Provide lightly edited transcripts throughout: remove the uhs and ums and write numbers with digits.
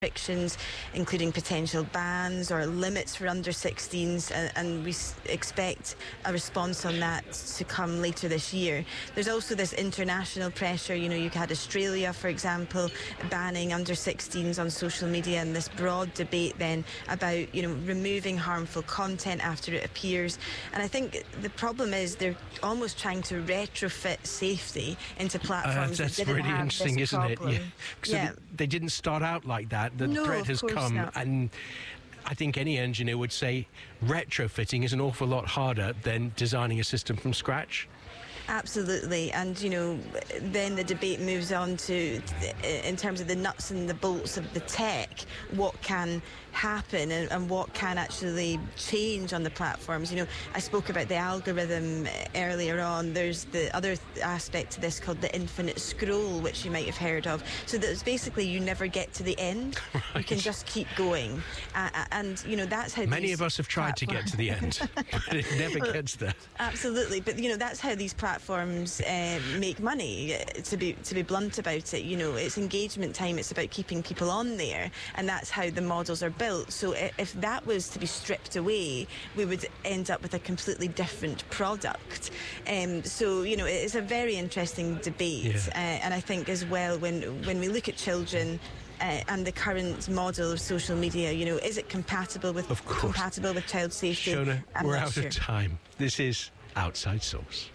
restrictions, including potential bans or limits for under-16s, and we expect a response on that to come later this year. There's also this international pressure. You know, you had Australia, for example, banning under-16s on social media, and this broad debate then about, you know, removing harmful content after it appears. And I think the problem is they're almost trying to retrofit safety into platforms that's that didn't really have interesting, this isn't problem. it? Yeah. They didn't start out like that. The threat has come, and I think any engineer would say retrofitting is an awful lot harder than designing a system from scratch. Absolutely, and you know, then the debate moves on to, in terms of the nuts and the bolts of the tech, what can happen and what can actually change on the platforms. You know, I spoke about the algorithm earlier on. There's the other aspect to this called the infinite scroll, which you might have heard of. So that's basically you never get to the end. Right. You can just keep going, and you know, that's how many of us have tried to get to the end, but it never gets there. Absolutely, but you know, that's how these platforms make money. To be blunt about it, you know, it's engagement time. It's about keeping people on there, and that's how the models are built. So if that was to be stripped away, we would end up with a completely different product. So you know, it is a very interesting debate, and I think as well when we look at children. And the current model of social media, you know, is it compatible with child safety? Shona, we're out of time. This is Outside Source.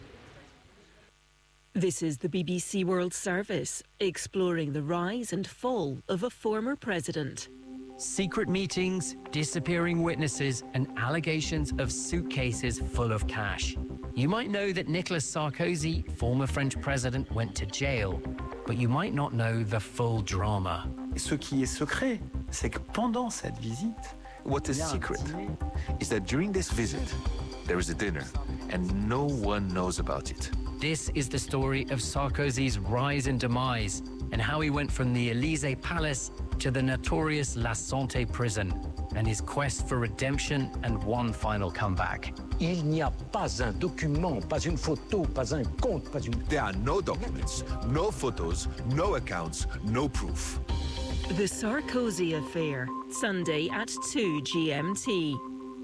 This is the BBC World Service, exploring the rise and fall of a former president. Secret meetings, disappearing witnesses, and allegations of suitcases full of cash. You might know that Nicolas Sarkozy, former French president, went to jail, but you might not know the full drama. Ce qui est secret, c'est que pendant cette visite, what is secret is that during this visit, there is a dinner, and no one knows about it. This is the story of Sarkozy's rise and demise, and how he went from the Élysée Palace to the notorious La Santé prison, and his quest for redemption and one final comeback. Il n'y a pas un document, pas une photo, pas un compte, pas une... There are no documents, no photos, no accounts, no proof. The Sarkozy Affair, Sunday at 2 GMT.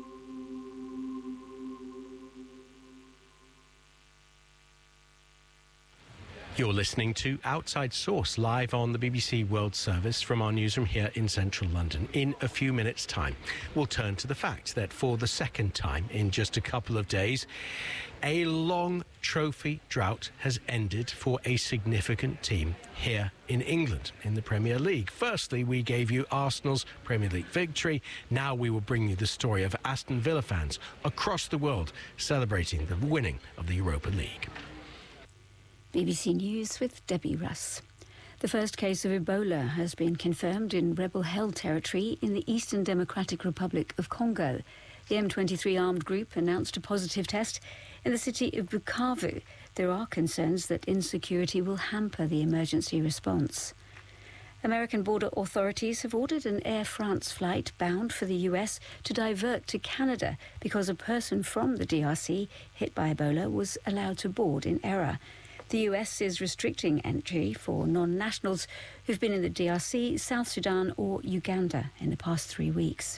You're listening to Outside Source, live on the BBC World Service from our newsroom here in central London. In a few minutes' time, we'll turn to the fact that for the second time in just a couple of days, a long trophy drought has ended for a significant team here in England in the Premier League. Firstly, we gave you Arsenal's Premier League victory. Now we will bring you the story of Aston Villa fans across the world celebrating the winning of the Europa League. BBC News with Debbie Russ. The first case of Ebola has been confirmed in rebel-held territory in the Eastern Democratic Republic of Congo. The M23 armed group announced a positive test in the city of Bukavu. There are concerns that insecurity will hamper the emergency response. American border authorities have ordered an Air France flight bound for the US to divert to Canada because a person from the DRC hit by Ebola was allowed to board in error. The US is restricting entry for non-nationals who've been in the DRC, South Sudan or Uganda in the past 3 weeks.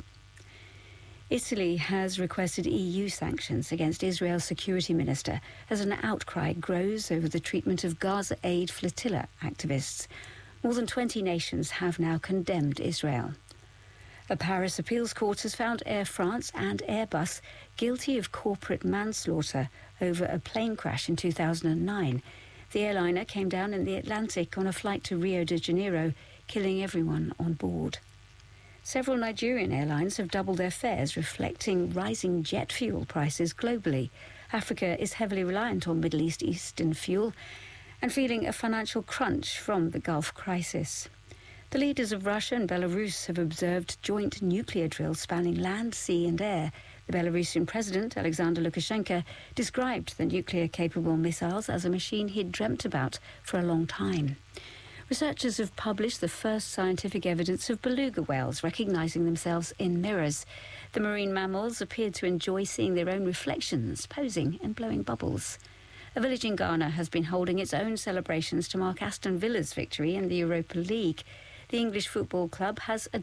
Italy has requested EU sanctions against Israel's security minister as an outcry grows over the treatment of Gaza Aid flotilla activists. More than 20 nations have now condemned Israel. A Paris appeals court has found Air France and Airbus guilty of corporate manslaughter over a plane crash in 2009. The airliner came down in the Atlantic on a flight to Rio de Janeiro, killing everyone on board. Several Nigerian airlines have doubled their fares, reflecting rising jet fuel prices globally. Africa is heavily reliant on Middle Eastern fuel and feeling a financial crunch from the Gulf crisis. The leaders of Russia and Belarus have observed joint nuclear drills spanning land, sea and air. The Belarusian president, Alexander Lukashenko, described the nuclear-capable missiles as a machine he'd dreamt about for a long time. Researchers have published the first scientific evidence of beluga whales recognising themselves in mirrors. The marine mammals appeared to enjoy seeing their own reflections, posing and blowing bubbles. A village in Ghana has been holding its own celebrations to mark Aston Villa's victory in the Europa League. The The English Football Club has